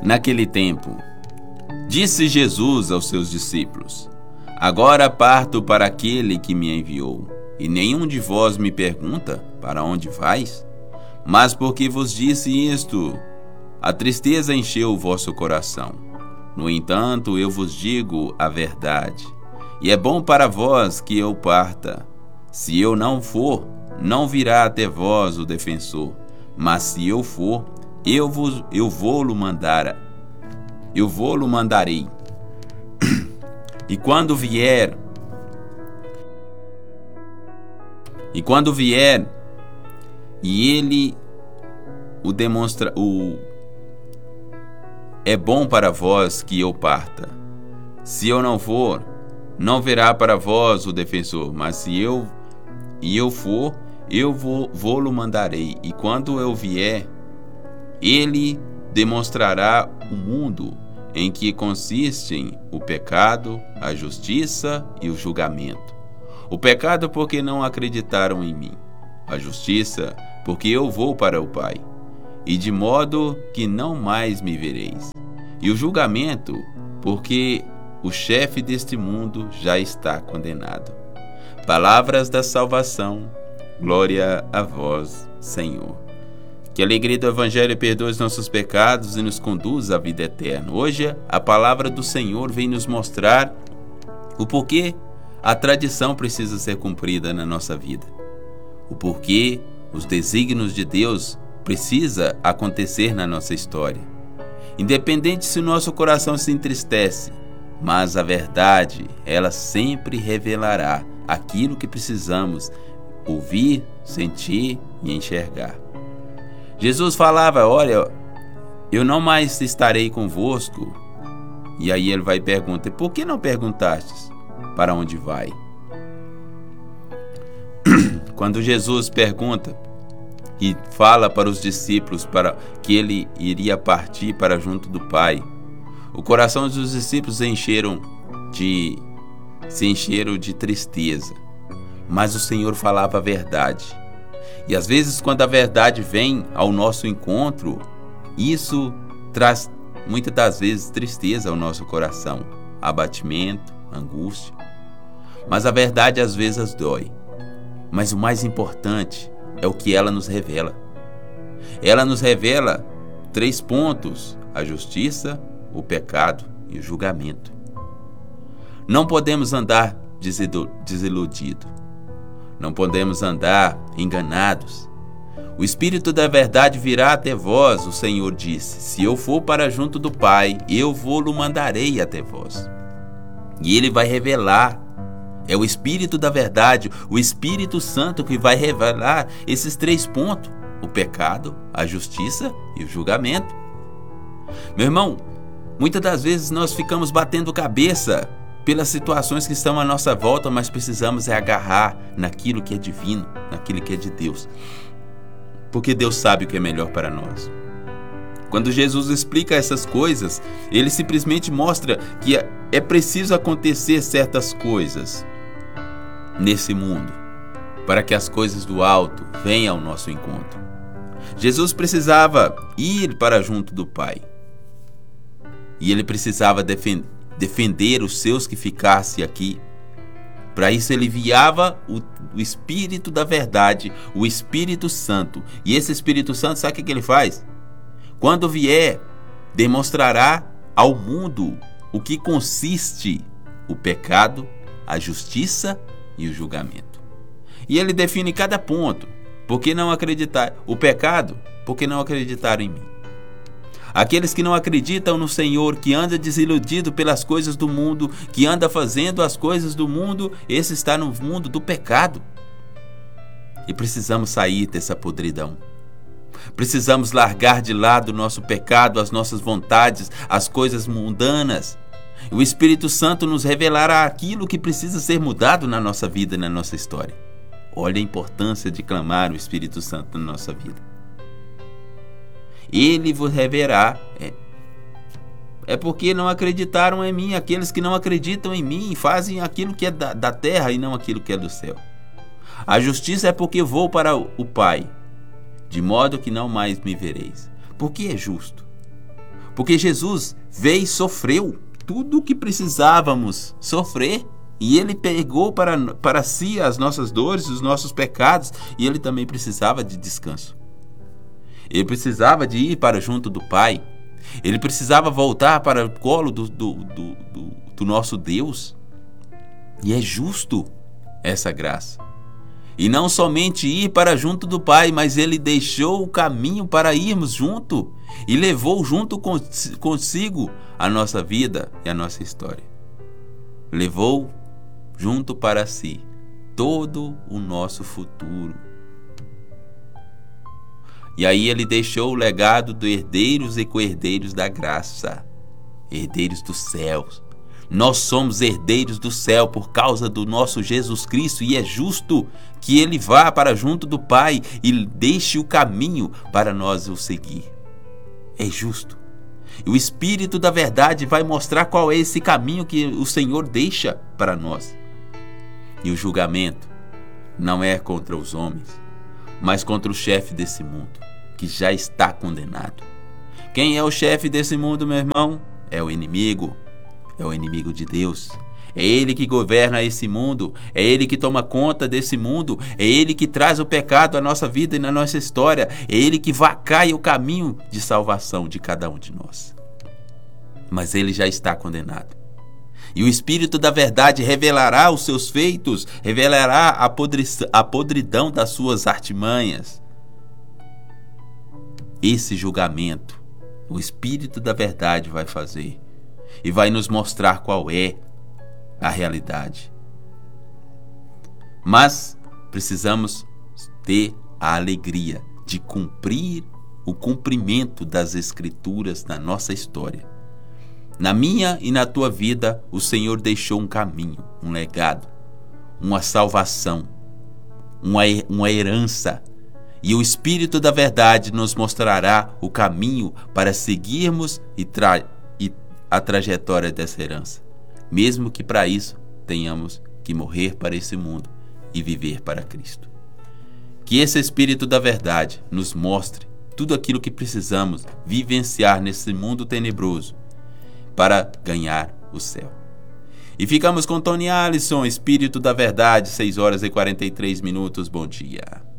Naquele tempo, disse Jesus aos seus discípulos: Agora parto para aquele que me enviou, e nenhum de vós me pergunta: Para onde vais? Mas porque vos disse isto, a tristeza encheu o vosso coração. No entanto, eu vos digo a verdade, e é bom para vós que eu parta. Se eu não for, não virá até vós o defensor, mas se eu for, eu vou-lo mandarei. E quando vier, e ele o demonstra, é bom para vós que eu parta. Se eu não for, não virá para vós o defensor, mas se eu for, eu vou-lo mandarei. E quando eu vier, ele demonstrará o mundo em que consistem o pecado, a justiça e o julgamento. O pecado porque não acreditaram em mim. A justiça porque eu vou para o Pai, e de modo que não mais me vereis. E o julgamento porque o chefe deste mundo já está condenado. Palavras da salvação, glória a vós, Senhor. Que a alegria do Evangelho perdoe os nossos pecados e nos conduza à vida eterna. Hoje, a palavra do Senhor vem nos mostrar o porquê a tradição precisa ser cumprida na nossa vida. O porquê os desígnios de Deus precisa acontecer na nossa história. Independente se o nosso coração se entristece, mas a verdade, ela sempre revelará aquilo que precisamos ouvir, sentir e enxergar. Jesus falava: olha, eu não mais estarei convosco. E aí ele vai perguntar: por que não perguntastes para onde vai? Quando Jesus pergunta e fala para os discípulos para que ele iria partir para junto do Pai, o coração dos discípulos se encheram de tristeza. Mas o Senhor falava a verdade. E às vezes, quando a verdade vem ao nosso encontro, isso traz muitas das vezes tristeza ao nosso coração, abatimento, angústia. Mas a verdade às vezes dói. Mas o mais importante é o que ela nos revela. Ela nos revela 3 pontos: a justiça, o pecado e o julgamento. Não podemos andar desiludidos. Não podemos andar enganados. O Espírito da verdade virá até vós, o Senhor disse. Se eu for para junto do Pai, eu vou-lo mandarei até vós. E ele vai revelar. É o Espírito da verdade, o Espírito Santo, que vai revelar esses 3 pontos: o pecado, a justiça e o julgamento. Meu irmão, muitas das vezes nós ficamos batendo cabeça pelas situações que estão à nossa volta, mas precisamos agarrar naquilo que é divino, naquilo que é de Deus, porque Deus sabe o que é melhor para nós. Quando Jesus explica essas coisas, ele simplesmente mostra que é preciso acontecer certas coisas nesse mundo para que as coisas do alto venham ao nosso encontro. Jesus precisava ir para junto do Pai, e ele precisava defender os seus que ficassem aqui. Para isso ele enviava o Espírito da verdade, o Espírito Santo. E esse Espírito Santo, sabe o que ele faz? Quando vier, demonstrará ao mundo o que consiste o pecado, a justiça e o julgamento. E ele define cada ponto. Por que não acreditar? O pecado, porque não acreditaram em mim. Aqueles que não acreditam no Senhor, que anda desiludido pelas coisas do mundo, que anda fazendo as coisas do mundo, esse está no mundo do pecado. E precisamos sair dessa podridão. Precisamos largar de lado o nosso pecado, as nossas vontades, as coisas mundanas. O Espírito Santo nos revelará aquilo que precisa ser mudado na nossa vida e na nossa história. Olha a importância de clamar o Espírito Santo na nossa vida. Ele vos revelará. É porque não acreditaram em mim. Aqueles que não acreditam em mim fazem aquilo que é da terra e não aquilo que é do céu. A justiça é porque vou para o Pai, de modo que não mais me vereis. Porque é justo. Porque Jesus veio e sofreu tudo o que precisávamos sofrer. E ele pegou para si as nossas dores, os nossos pecados. E ele também precisava de descanso. Ele precisava de ir para junto do Pai. Ele precisava voltar para o colo do nosso Deus. E é justo essa graça. E não somente ir para junto do Pai, mas ele deixou o caminho para irmos junto. E levou junto consigo a nossa vida e a nossa história. Levou junto para si todo o nosso futuro. E aí ele deixou o legado de herdeiros e co-herdeiros da graça, herdeiros dos céus. Nós somos herdeiros do céu por causa do nosso Jesus Cristo, e é justo que ele vá para junto do Pai e deixe o caminho para nós o seguir. É justo. E o Espírito da verdade vai mostrar qual é esse caminho que o Senhor deixa para nós. E o julgamento não é contra os homens, mas contra o chefe desse mundo, que já está condenado. Quem é o chefe desse mundo, meu irmão? É o inimigo de Deus. É ele que governa esse mundo, é ele que toma conta desse mundo, é ele que traz o pecado à nossa vida e na nossa história, é ele que vacaia o caminho de salvação de cada um de nós. Mas ele já está condenado. E o Espírito da verdade revelará os seus feitos, revelará a podridão das suas artimanhas. Esse julgamento, o Espírito da verdade vai fazer e vai nos mostrar qual é a realidade. Mas precisamos ter a alegria de cumprir o cumprimento das Escrituras na nossa história. Na minha e na tua vida, o Senhor deixou um caminho, um legado, uma salvação, uma herança. E o Espírito da verdade nos mostrará o caminho para seguirmos a trajetória dessa herança. Mesmo que para isso tenhamos que morrer para esse mundo e viver para Cristo. Que esse Espírito da verdade nos mostre tudo aquilo que precisamos vivenciar nesse mundo tenebroso para ganhar o céu. E ficamos com Tony Alisson, Espírito da Verdade, 6 horas e 43 minutos. Bom dia.